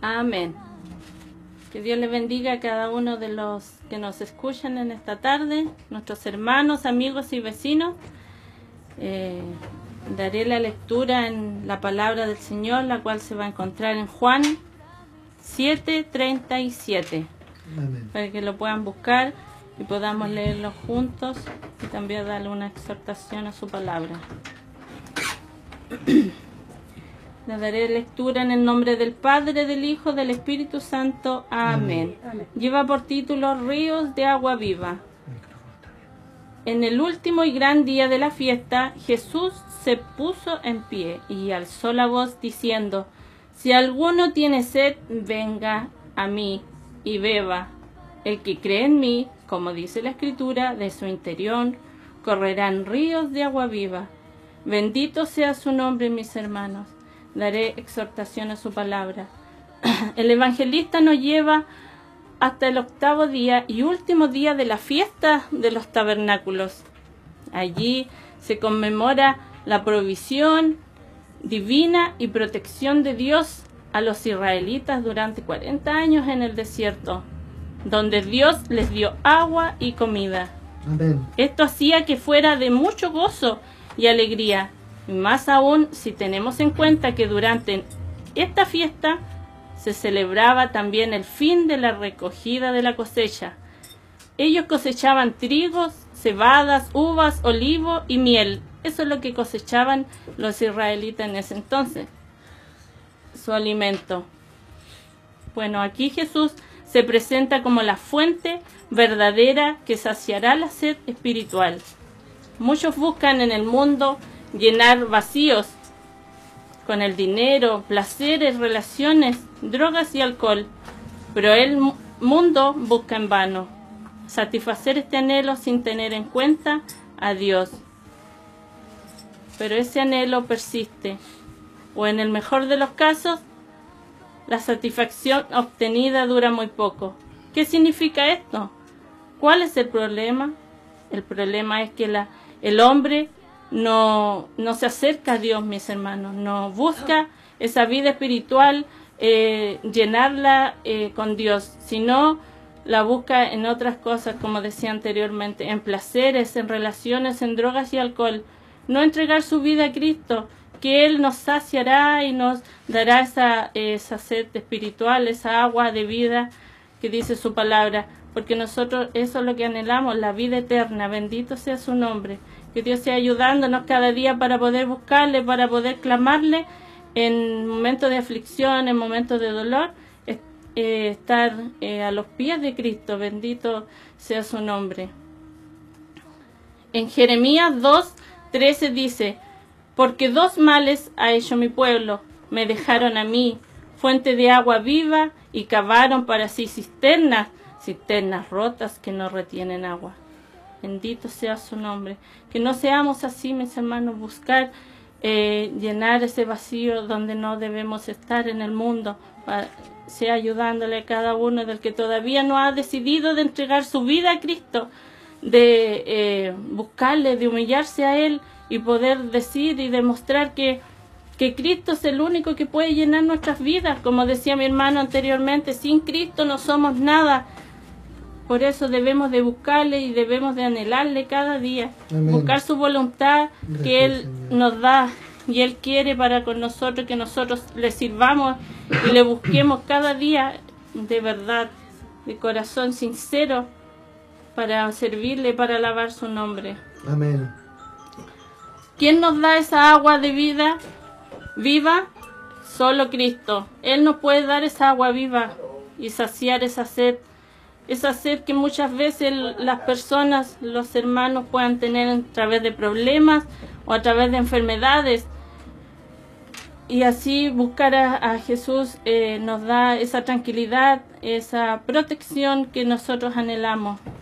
Amén. Que Dios les bendiga a cada uno de los que nos escuchan en esta tarde, nuestros hermanos, amigos y vecinos. Daré la lectura en la palabra del Señor, la cual se va a encontrar en Juan 7:37, para que lo puedan buscar y podamos leerlo juntos y también darle una exhortación a su palabra. Le daré lectura en el nombre del Padre, del Hijo, del Espíritu Santo. Amén. Lleva por título Ríos de agua viva. En el último y gran día de la fiesta, Jesús se puso en pie y alzó la voz diciendo: si alguno tiene sed, venga a mí y beba. El que cree en mí, como dice la Escritura, de su interior correrán ríos de agua viva. Bendito sea su nombre, mis hermanos. Daré exhortación a su palabra. El evangelista nos lleva hasta el 8º día y último día de la fiesta de los tabernáculos. Allí se conmemora la provisión divina y protección de Dios a los israelitas durante 40 años en el desierto, donde Dios les dio agua y comida. Amén. Esto hacía que fuera de mucho gozo y alegría, y más aún si tenemos en cuenta que durante esta fiesta se celebraba también el fin de la recogida de la cosecha. Ellos cosechaban trigos, cebadas, uvas, olivo y miel. Eso es lo que cosechaban los israelitas en ese entonces, su alimento. Bueno, aquí Jesús se presenta como la fuente verdadera que saciará la sed espiritual. Muchos buscan en el mundo llenar vacíos con el dinero, placeres, relaciones, drogas y alcohol, pero el mundo busca en vano satisfacer este anhelo sin tener en cuenta a Dios. Pero ese anhelo persiste, o en el mejor de los casos, la satisfacción obtenida dura muy poco. ¿Qué significa esto? ¿Cuál es el problema? El problema es que el hombre no se acerca a Dios, mis hermanos, no busca esa vida espiritual, llenarla con Dios, sino la busca en otras cosas, como decía anteriormente, en placeres, en relaciones, en drogas y alcohol. No entregar su vida a Cristo, que Él nos saciará y nos dará esa sed espiritual, esa agua de vida que dice su palabra, porque nosotros eso es lo que anhelamos, la vida eterna. Bendito sea su nombre. Que Dios sea ayudándonos cada día para poder buscarle, para poder clamarle en momentos de aflicción, en momentos de dolor, estar a los pies de Cristo. Bendito sea su nombre. En Jeremías 2:13 dice: porque dos males ha hecho mi pueblo, me dejaron a mí, fuente de agua viva, y cavaron para sí cisternas rotas que no retienen agua. Bendito sea su nombre. Que no seamos así, mis hermanos, buscar llenar ese vacío donde no debemos estar en el mundo, sea ayudándole a cada uno del que todavía no ha decidido de entregar su vida a Cristo, de buscarle, de humillarse a Él y poder decir y demostrar que Cristo es el único que puede llenar nuestras vidas. Como decía mi hermano anteriormente, sin Cristo no somos nada. Por eso debemos de buscarle y debemos de anhelarle cada día. Amén. Buscar su voluntad. Gracias, que Él Señor nos da y Él quiere para con nosotros, que nosotros le sirvamos y le busquemos cada día de verdad, de corazón sincero, para servirle, para alabar su nombre. Amén. ¿Quién nos da esa agua de vida viva? Solo Cristo. Él nos puede dar esa agua viva y saciar esa sed que muchas veces las personas, los hermanos puedan tener a través de problemas o a través de enfermedades. Y así buscar a Jesús nos da esa tranquilidad, esa protección que nosotros anhelamos.